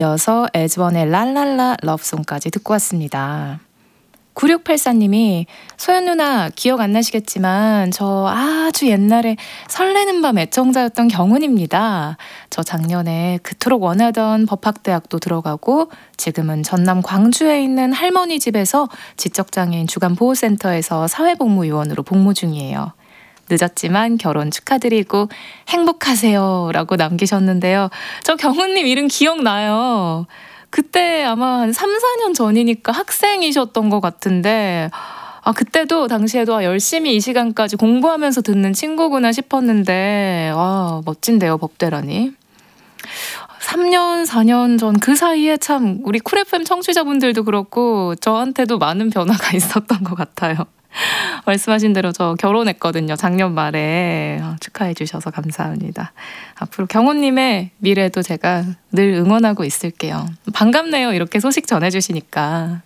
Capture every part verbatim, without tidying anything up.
이어서 에즈원의 랄랄라 러브송까지 듣고 왔습니다. 구육팔사님이 소연 누나 기억 안 나시겠지만 저 아주 옛날에 설레는 밤 애청자였던 경훈입니다. 저 작년에 그토록 원하던 법학대학도 들어가고 지금은 전남 광주에 있는 할머니 집에서 지적장애인 주간보호센터에서 사회복무요원으로 복무 중이에요. 늦었지만 결혼 축하드리고 행복하세요 라고 남기셨는데요. 저 경훈님 이름 기억나요. 그때 아마 한 삼, 사 년 전이니까 학생이셨던 것 같은데 아 그때도 당시에도 열심히 이 시간까지 공부하면서 듣는 친구구나 싶었는데 와 멋진데요 법대라니. 삼 년, 사 년 전 그 사이에 참 우리 쿨 에프엠 청취자분들도 그렇고 저한테도 많은 변화가 있었던 것 같아요. 말씀하신 대로 저 결혼했거든요. 작년 말에. 축하해 주셔서 감사합니다. 앞으로 경호님의 미래도 제가 늘 응원하고 있을게요. 반갑네요. 이렇게 소식 전해주시니까.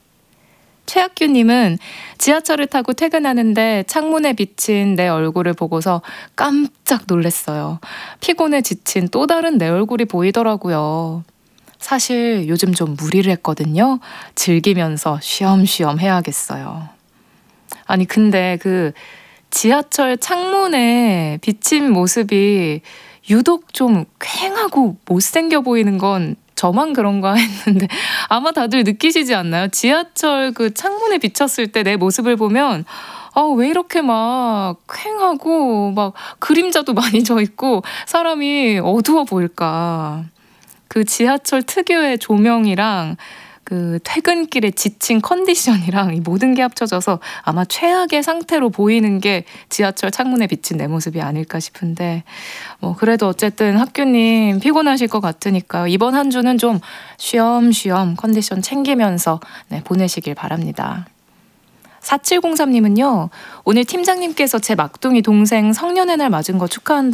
최학규님은 지하철을 타고 퇴근하는데 창문에 비친 내 얼굴을 보고서 깜짝 놀랐어요. 피곤해 지친 또 다른 내 얼굴이 보이더라고요. 사실 요즘 좀 무리를 했거든요. 즐기면서 쉬엄쉬엄 해야겠어요. 아니 근데 그 지하철 창문에 비친 모습이 유독 좀 퀭하고 못생겨 보이는 건 저만 그런가 했는데 아마 다들 느끼시지 않나요? 지하철 그 창문에 비쳤을 때 내 모습을 보면 아, 왜 이렇게 막 퀭하고 막 그림자도 많이 져 있고 사람이 어두워 보일까? 그 지하철 특유의 조명이랑 그 퇴근길에 지친 컨디션이랑 이 모든 게 합쳐져서 아마 최악의 상태로 보이는 게 지하철 창문에 비친 내 모습이 아닐까 싶은데 뭐 그래도 어쨌든 학교님 피곤하실 것 같으니까 이번 한 주는 좀 쉬엄쉬엄 컨디션 챙기면서 네, 보내시길 바랍니다. 사칠공삼님은요. 오늘 팀장님께서 제 막둥이 동생 성년의 날 맞은 거 축하한다